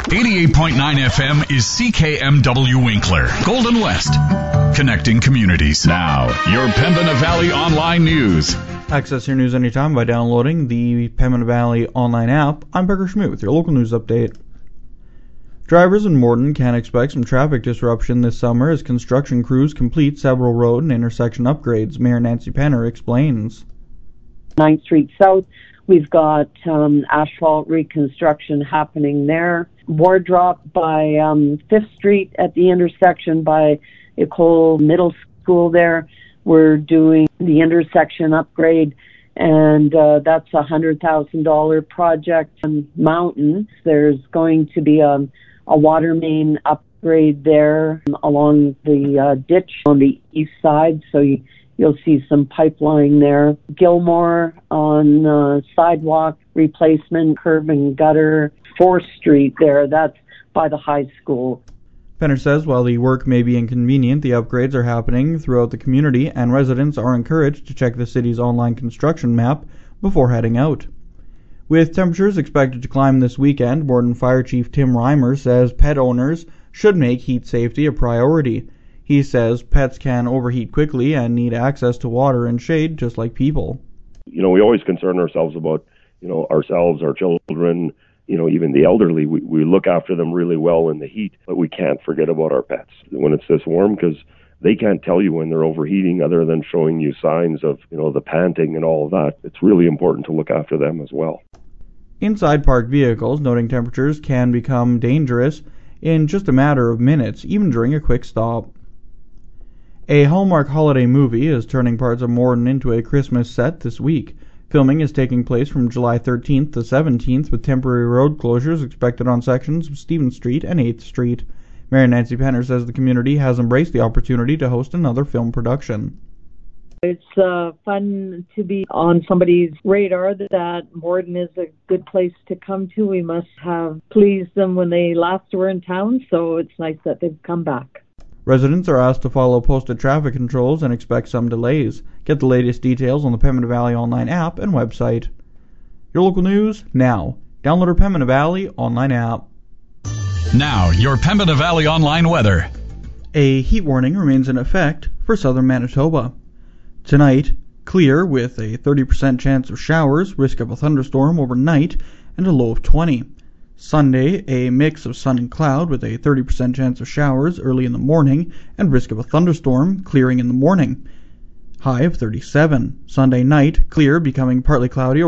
88.9 FM is CKMW Winkler, Golden West, connecting communities. Now, your Pembina Valley Online News. Access your news anytime by downloading the Pembina Valley Online app. I'm Becker Schmidt with your local news update. Drivers in Morden can expect some traffic disruption this summer as construction crews complete several road and intersection upgrades. Mayor Nancy Penner explains. 9th Street South, we've got asphalt reconstruction happening there. Board drop by 5th Street at the intersection by Ecole Middle School there. We're doing the intersection upgrade, and that's a $100,000 project. On Mountain, there's going to be a water main upgrade there along the ditch on the east side, so you'll see some pipeline there. Gilmore on sidewalk replacement, curb and gutter. 4th Street there, that's by the high school. Penner says while the work may be inconvenient, the upgrades are happening throughout the community, and residents are encouraged to check the city's online construction map before heading out. With temperatures expected to climb this weekend, Morden Fire Chief Tim Reimer says pet owners should make heat safety a priority. He says pets can overheat quickly and need access to water and shade just like people. We always concern ourselves about, ourselves, our children, even the elderly. We look after them really well in the heat, but we can't forget about our pets when it's this warm, because they can't tell you when they're overheating other than showing you signs of, the panting and all of that. It's really important to look after them as well. Inside parked vehicles, noting temperatures can become dangerous in just a matter of minutes, even during a quick stop. A Hallmark holiday movie is turning parts of Morden into a Christmas set this week. Filming is taking place from July 13th to 17th, with temporary road closures expected on sections of Stephen Street and 8th Street. Mayor Nancy Penner says the community has embraced the opportunity to host another film production. It's fun to be on somebody's radar that Morden is a good place to come to. We must have pleased them when they last were in town, so it's nice that they've come back. Residents are asked to follow posted traffic controls and expect some delays. Get the latest details on the Pembina Valley Online app and website. Your local news now. Download our Pembina Valley Online app. Now, your Pembina Valley Online weather. A heat warning remains in effect for southern Manitoba. Tonight, clear with a 30% chance of showers, risk of a thunderstorm overnight, and a low of 20. Sunday, a mix of sun and cloud with a 30% chance of showers early in the morning and risk of a thunderstorm clearing in the morning. High of 37. Sunday night, clear, becoming partly cloudy